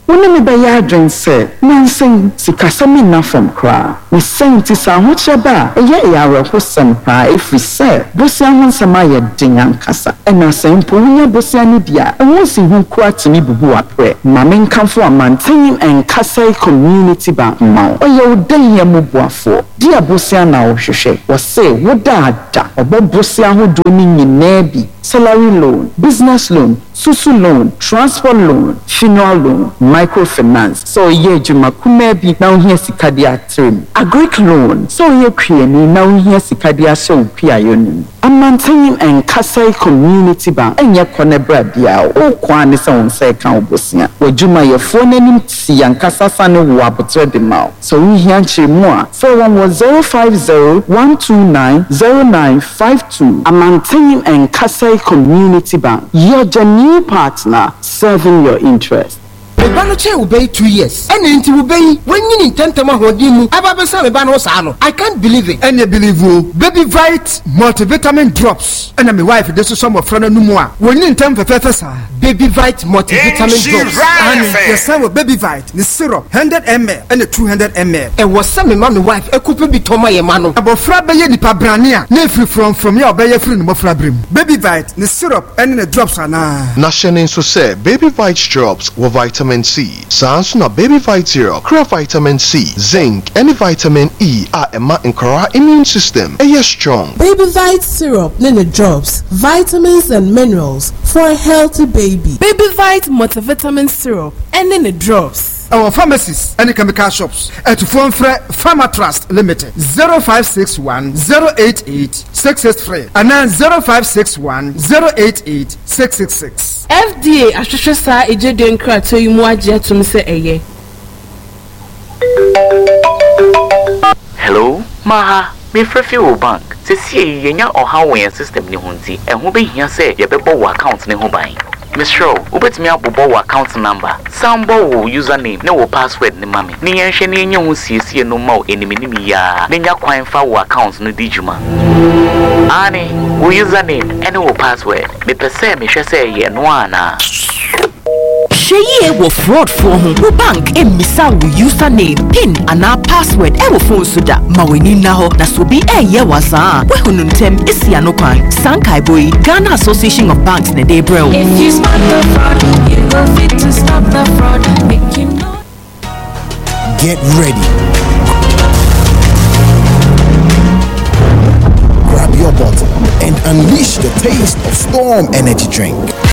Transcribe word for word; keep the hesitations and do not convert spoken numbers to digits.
Wone me be ya adwen se nansen sikasami na from kra. We sent is a hocheba eye ya hosem pa efri se bosia ho nsema ye den ankasa. Ena sempo nya bosia ni dia. Ewo si hu kwa timi bubu apre. Ma menkamfo amanten enkasa community bank ma. Oye odan ye mubuafo. Dia bosia na ohwehwe. Wo se woda ada obo bosia ho do ni nyina bi. Salary loan, business loan, susu loan, transport loan, funeral loan, microfinance. So ye juma kumebi na uhia sikadia trim. Agric loan. So ye krieni na uhia sikadia so upia yoni. Amantenim and Kasai Community Bank. Enye kone bradia o kwa nisa onse kan obosia. Wajuma ye phone nim si yankasa sane wabotre de mao. So uhia nchi mwa. four one one zero five zero one two nine zero nine five two. Amantenim and Kasai Community Bank. Your genuine partner serving your interest. Ebanoche obey two years. And enti obey when you intend to mahodimu. Ababesa ebano sano. I can't believe it. And you believe you. Baby Vite multivitamin drops. And my wife this is some of friend no more. When you intend for professor. Baby Vite multivitamin drops. And your son with Baby Vite, the syrup, one hundred milliliters and the two hundred milliliters. And was some man wife a couple be toma ye mano. About frabe ye di pabrania. Nefri from from your bay free no frabrim. Baby Vite, the syrup and the drops are na. National so say Baby Vite drops with vitamin C. Sans na Baby Vite Zero, cra vitamin C, zinc, and vitamin E are a ma incora immune system. A yes strong. Baby Vite syrup, nene drops, vitamins and minerals for a healthy baby. Baby Vite multivitamin syrup, and nene drops. Our pharmacies and chemical shops at phone for Pharma Trust Limited zero five six one zero eight eight six six three and then zero five six one zero eight eight six six six. F D A ahwehwe sa ejedo nkrato yi mu agye to me se eye. Hello, Maha. Me frefi wo bank. Se sie yenya oha wen system ni hunti. E ho be hia se ye bebo wo account ni ho ban. Miss Show, ubetimi abobo wo account number. Sambo wo username ne wo password ni mami. Ni yenhwe ni yenye ho siesie no ma o enimi ni ya. Nenya kwan fa wo account no dijuma. Ani, wo username ene wo password. Me pese me hwe se ye no ana. Sheye wo fraud for home. Wo bank e misa wo username, pin and our password e wo phone so da. Ma weni na ho na so bi e ye wasa. We hunu ntem isi anokwan. Sankai boy, Ghana Association of Banks ne dey bro. If you spot the fraud, you go fit to stop the fraud. Make you know. Get ready. Grab your bottle and unleash the taste of Storm Energy Drink.